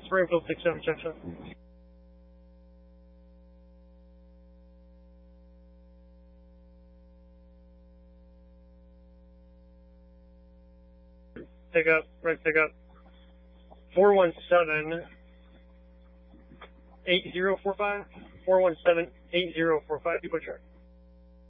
Springfield 67, check, check. Pick up, right pick up. 417-8045. 417-8045. People check.